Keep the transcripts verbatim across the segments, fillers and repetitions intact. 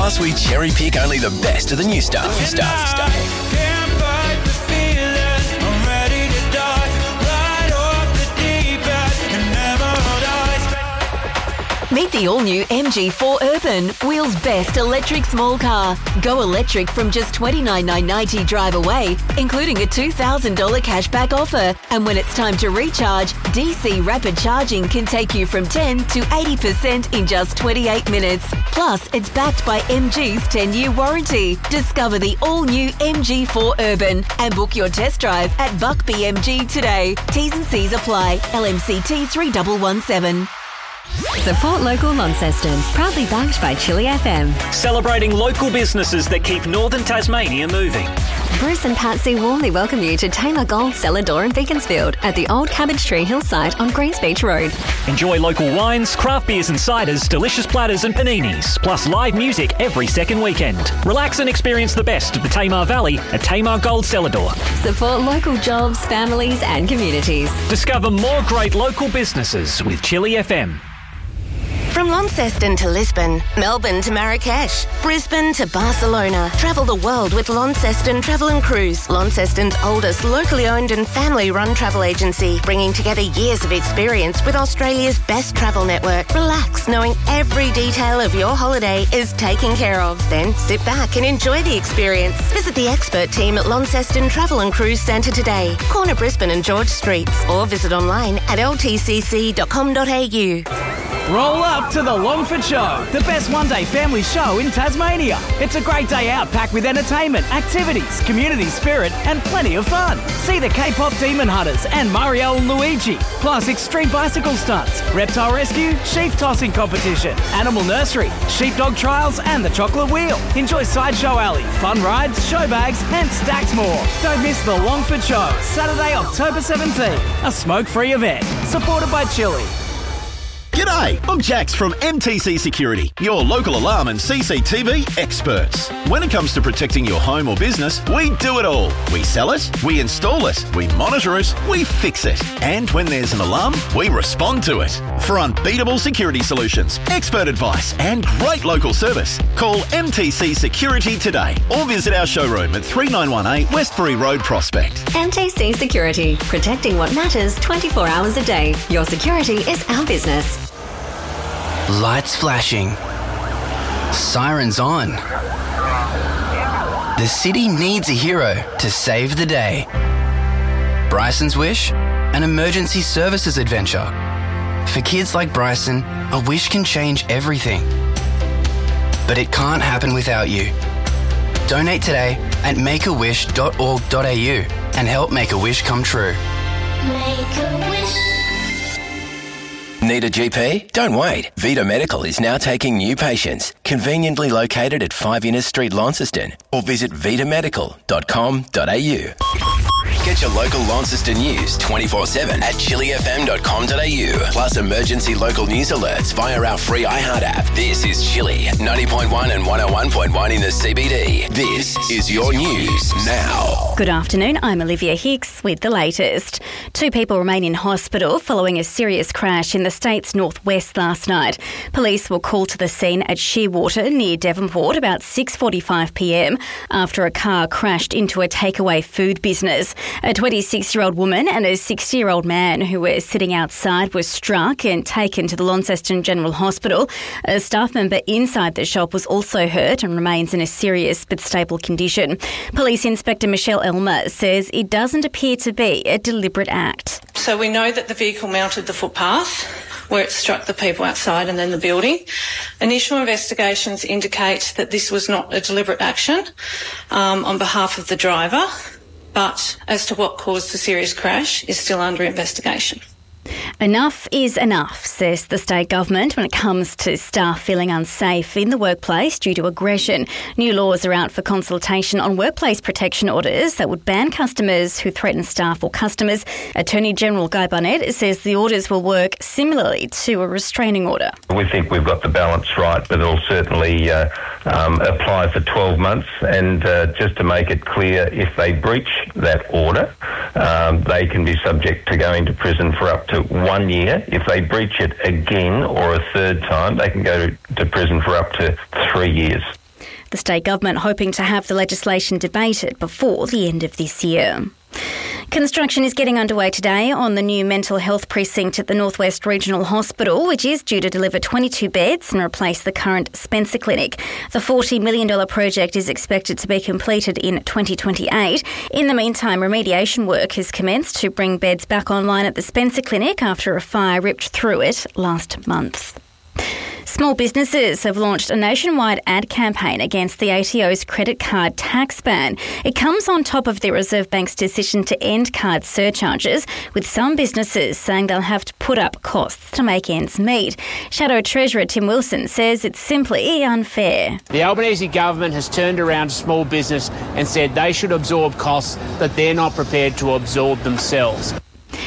Plus, we cherry pick only the best of the new stuff. New stuff. stuff. Meet the all-new M G four Urban, Wheels' best electric small car. Go electric from just twenty-nine thousand nine hundred ninety drive away, including a two thousand dollars cashback offer. And when it's time to recharge, D C rapid charging can take you from ten to eighty percent in just twenty-eight minutes. Plus, it's backed by M G's ten-year warranty. Discover the all-new M G four Urban and book your test drive at Buck B M G today. T's and C's apply. L M C T three one one seven. Support local Launceston, proudly backed by Chili F M. Celebrating local businesses that keep northern Tasmania moving. Bruce and Patsy warmly welcome you to Tamar Gold Cellar Door in Beaconsfield at the old Cabbage Tree Hill site on Greens Beach Road. Enjoy local wines, craft beers and ciders, delicious platters and paninis, plus live music every second weekend. Relax and experience the best of the Tamar Valley at Tamar Gold Cellar Door. Support local jobs, families and communities. Discover more great local businesses with Chili F M. From Launceston to Lisbon, Melbourne to Marrakesh, Brisbane to Barcelona. Travel the world with Launceston Travel and Cruise, Launceston's oldest locally owned and family-run travel agency, bringing together years of experience with Australia's best travel network. Relax, knowing every detail of your holiday is taken care of. Then sit back and enjoy the experience. Visit the expert team at Launceston Travel and Cruise Centre today, corner Brisbane and George Streets, or visit online at l t c c dot com dot a u. Roll up to the Longford Show, the best one-day family show in Tasmania. It's a great day out packed with entertainment, activities, community spirit and plenty of fun. See the K-pop Demon Hunters and Mario and Luigi, plus extreme bicycle stunts, reptile rescue, sheep tossing competition, animal nursery, sheepdog trials and the chocolate wheel. Enjoy Sideshow Alley, fun rides, show bags and stacks more. Don't miss the Longford Show, Saturday, October seventeenth, a smoke-free event, supported by Chili. G'day, I'm Jax from M T C Security, your local alarm and C C T V experts. When it comes to protecting your home or business, we do it all. We sell it, we install it, we monitor it, we fix it. And when there's an alarm, we respond to it. For unbeatable security solutions, expert advice and great local service, call M T C Security today or visit our showroom at three nine one eight Westbury Road, Prospect. M T C Security, protecting what matters twenty-four hours a day. Your security is our business. Lights flashing. Sirens on. The city needs a hero to save the day. Bryson's Wish, an emergency services adventure. For kids like Bryson, a wish can change everything. But it can't happen without you. Donate today at make a wish dot org dot a u and help make a wish come true. Make a wish. Need a G P? Don't wait. Vita Medical is now taking new patients, conveniently located at five Innes Street, Launceston, or visit vita medical dot com dot a u. Get your local Launceston news twenty-four seven at chili f m dot com dot a u. Plus emergency local news alerts via our free iHeart app. This is Chili, ninety point one and one oh one point one in the C B D. This is your news now. Good afternoon, I'm Olivia Hicks with the latest. Two people remain in hospital following a serious crash in the state's northwest last night. Police were called to the scene at Shearwater near Devonport about six forty-five p m after a car crashed into a takeaway food business. A twenty-six-year-old woman and a sixty-year-old man who were sitting outside were struck and taken to the Launceston General Hospital. A staff member inside the shop was also hurt and remains in a serious but stable condition. Police Inspector Michelle Elmer says it doesn't appear to be a deliberate act. So we know that the vehicle mounted the footpath where it struck the people outside and then the building. Initial investigations indicate that this was not a deliberate action um, on behalf of the driver. But as to what caused the serious crash is still under investigation. Enough is enough, says the state government when it comes to staff feeling unsafe in the workplace due to aggression. New laws are out for consultation on workplace protection orders that would ban customers who threaten staff or customers. Attorney General Guy Barnett says the orders will work similarly to a restraining order. We think we've got the balance right, but it'll certainly uh, um, apply for twelve months. And uh, just to make it clear, if they breach that order, um, they can be subject to going to prison for up to one year. If they breach it again or a third time, they can go to, to prison for up to three years. The state government hoping to have the legislation debated before the end of this year. Construction is getting underway today on the new mental health precinct at the Northwest Regional Hospital, which is due to deliver twenty-two beds and replace the current Spencer Clinic. The forty million dollars project is expected to be completed in twenty twenty-eight. In the meantime, remediation work has commenced to bring beds back online at the Spencer Clinic after a fire ripped through it last month. Small businesses have launched a nationwide ad campaign against the A T O's credit card tax ban. It comes on top of the Reserve Bank's decision to end card surcharges, with some businesses saying they'll have to put up costs to make ends meet. Shadow Treasurer Tim Wilson says it's simply unfair. The Albanese government has turned around to small business and said they should absorb costs that they're not prepared to absorb themselves.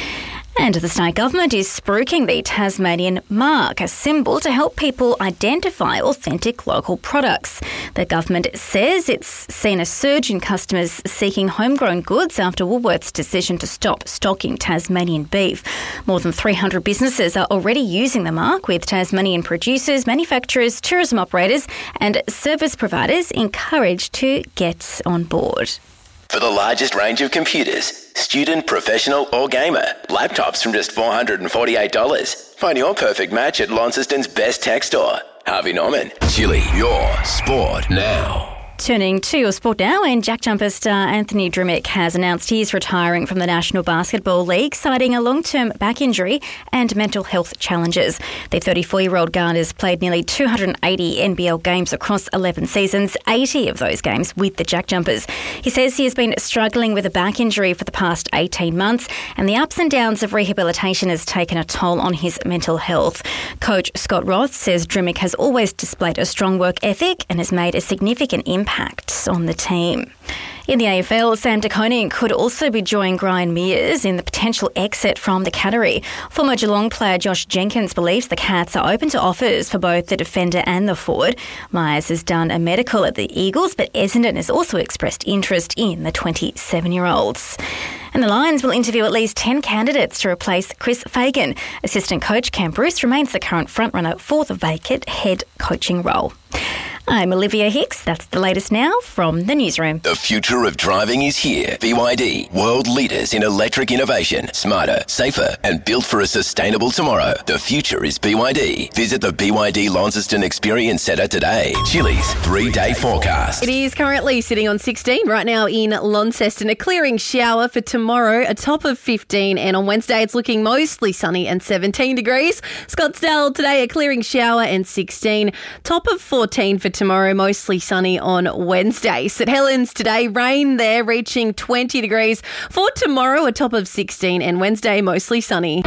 And the state government is spruiking the Tasmanian mark, a symbol to help people identify authentic local products. The government says it's seen a surge in customers seeking homegrown goods after Woolworth's decision to stop stocking Tasmanian beef. More than three hundred businesses are already using the mark, with Tasmanian producers, manufacturers, tourism operators and service providers encouraged to get on board. For the largest range of computers, student, professional or gamer, laptops from just four hundred forty-eight dollars. Find your perfect match at Launceston's best tech store. Harvey Norman. Chili, your sport now. Turning to your sport now, and Jack Jumper star Anthony Drimmick has announced he is retiring from the National Basketball League, citing a long-term back injury and mental health challenges. The thirty-four-year-old guard has played nearly two hundred eighty N B L games across eleven seasons, eighty of those games with the Jack Jumpers. He says he has been struggling with a back injury for the past eighteen months, and the ups and downs of rehabilitation has taken a toll on his mental health. Coach Scott Roth says Drimmick has always displayed a strong work ethic and has made a significant impact on the team. In the A F L, Sam De Koning could also be joining Brian Mears in the potential exit from the Cattery. Former Geelong player Josh Jenkins believes the Cats are open to offers for both the defender and the forward. Myers has done a medical at the Eagles, but Essendon has also expressed interest in the twenty-seven-year-olds. And the Lions will interview at least ten candidates to replace Chris Fagan. Assistant coach Cam Bruce remains the current frontrunner for the vacant head coaching role. I'm Olivia Hicks. That's the latest now from the newsroom. The future of driving is here. B Y D, world leaders in electric innovation. Smarter, safer and built for a sustainable tomorrow. The future is B Y D. Visit the B Y D Launceston Experience Centre today. Chili's three-day forecast. It is currently sitting on sixteen right now in Launceston. A clearing shower for tomorrow, a top of fifteen. And on Wednesday, it's looking mostly sunny and seventeen degrees. Scottsdale today, a clearing shower and sixteen. Top of fourteen for tomorrow, mostly sunny on Wednesday. St Helens today, rain there, reaching twenty degrees. For tomorrow, a top of sixteen, and Wednesday, mostly sunny.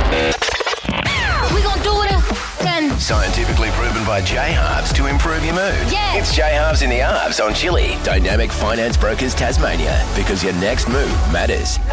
We gonna do it again. Scientifically proven by J-Halves to improve your mood. Yeah. It's J-Halves in the Halves on Chili. Dynamic Finance Brokers Tasmania, because your next move matters.